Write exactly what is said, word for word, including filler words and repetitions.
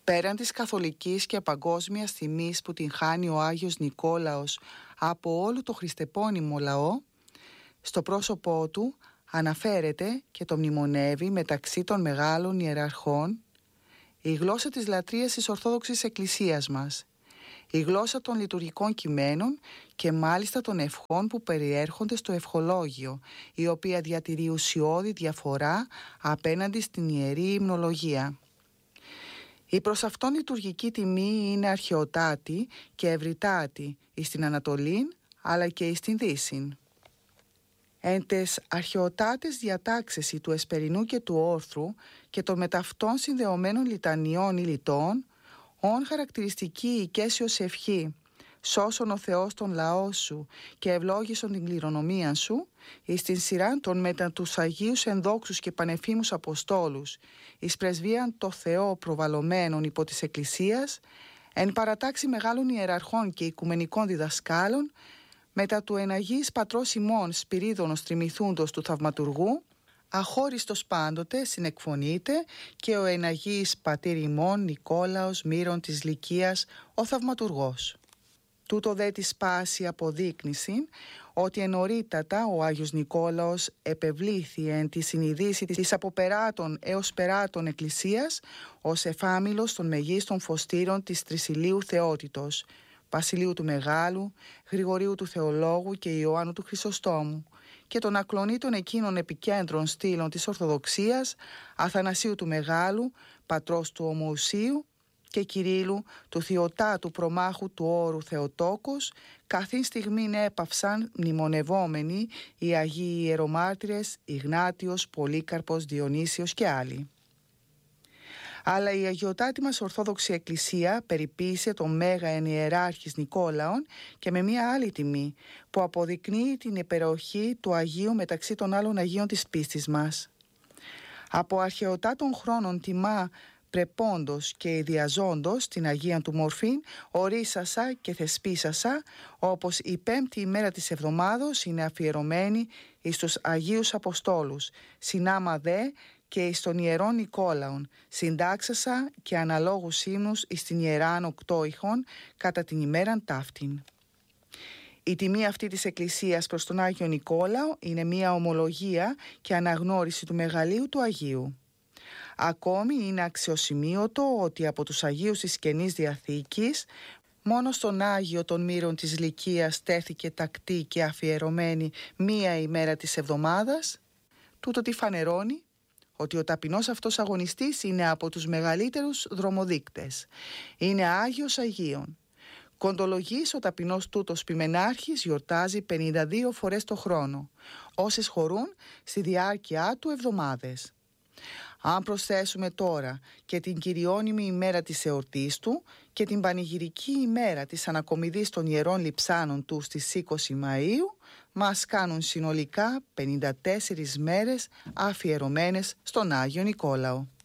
Πέραν της καθολικής και παγκόσμιας τιμής που την χάνει ο Άγιος Νικόλαος από όλο το χριστεπώνυμο λαό, στο πρόσωπό του αναφέρεται και το μνημονεύει μεταξύ των μεγάλων ιεραρχών η γλώσσα της λατρείας της Ορθόδοξης Εκκλησίας μας, η γλώσσα των λειτουργικών κειμένων και μάλιστα των ευχών που περιέρχονται στο ευχολόγιο, η οποία διατηρεί ουσιώδη διαφορά απέναντι στην ιερή υμνολογία. Η προς αυτόν λειτουργική τιμή είναι αρχαιοτάτη και ευρυτάτη εις την Ανατολήν αλλά και εις την Δύσιν. Εν τες αρχαιοτάτες διατάξεση του εσπερινού και του όρθρου και των μεταυτών συνδεωμένων λιτανιών ή λιτών, όν χαρακτηριστική η καίσιος ευχή, σώσον ο Θεός τον λαό σου και ευλόγησον την κληρονομία σου, εις την σειράν των μετά τους Αγίους ενδόξους και πανεφήμους Αποστόλους, εις πρεσβείαν το Θεό προβαλλωμένων υπό της Εκκλησίας, εν παρατάξη μεγάλων ιεραρχών και οικουμενικών διδασκάλων, μετά του εναγής πατρός ημών Σπυρίδωνος Τριμηθούντος του Θαυματουργού, αχώριστος πάντοτε συνεκφωνείται και ο εναγής πατήρ ημών Νικόλαος Μύρων της Λυκίας ο Θαυματουργός. Τούτο δε τη σπάση αποδείκνυση ότι ενωρίτατα ο Άγιος Νικόλαος επευλήθη εν τη συνειδήση της αποπεράτων έως περάτων Εκκλησίας ως εφάμιλος των μεγίστων φωστήρων της Τρισηλίου Θεότητος, Βασιλείου του Μεγάλου, Γρηγορίου του Θεολόγου και Ιωάννου του Χρυσοστόμου και των ακλονήτων εκείνων επικέντρων στήλων της Ορθοδοξίας, Αθανασίου του Μεγάλου, πατρός του Ομοουσίου και Κυρίλλου του Θειοτάτου προμάχου του όρου Θεοτόκος, καθήν στιγμήν έπαυσαν μνημονευόμενοι οι Αγίοι Ιερομάρτυρες Ιγνάτιος, Πολύκαρπος, Διονύσιος και άλλοι. Αλλά η αγιοτάτη μας Ορθόδοξη Εκκλησία περιποίησε τον Μέγα Ενιεράρχης Νικόλαον και με μία άλλη τιμή που αποδεικνύει την υπεροχή του Αγίου μεταξύ των άλλων Αγίων της πίστης μας. Από αρχαιοτά των χρόνων τιμά πρεπόντος και ιδιαζόντος την Αγία του μορφήν ορίσασα και θεσπίσασα, όπως η πέμπτη ημέρα της εβδομάδος είναι αφιερωμένη εις τους Αγίους Αποστόλους, συνάμα δε και εις τον Ιερόν Νικόλαον, συντάξασα και αναλόγους ύμνους εις την Ιεράν Οκτώηχον κατά την ημέραν ταύτην. Η τιμή αυτή της Εκκλησίας προς τον Άγιο Νικόλαο είναι μία ομολογία και αναγνώριση του μεγαλείου του Αγίου. Ακόμη είναι αξιοσημείωτο ότι από τους Αγίους της Καινής Διαθήκης μόνο στον Άγιο των Μύρων της Λυκίας τέθηκε τακτή και αφιερωμένη μία ημέρα της εβδομάδας. Τούτο τι φανερώνει? Ότι ο ταπεινός αυτός αγωνιστής είναι από τους μεγαλύτερους δρομοδείκτες. Είναι Άγιος Αγίων. Κοντολογής ο ταπεινός τούτος ποιμενάρχης γιορτάζει πενήντα δύο φορές το χρόνο, όσες χωρούν στη διάρκεια του εβδομάδες. Αν προσθέσουμε τώρα και την κυριώνυμη ημέρα της εορτής του και την πανηγυρική ημέρα της ανακομιδής των Ιερών Λειψάνων του στις είκοσι Μαΐου, μας κάνουν συνολικά πενήντα τέσσερις μέρες αφιερωμένες στον Άγιο Νικόλαο.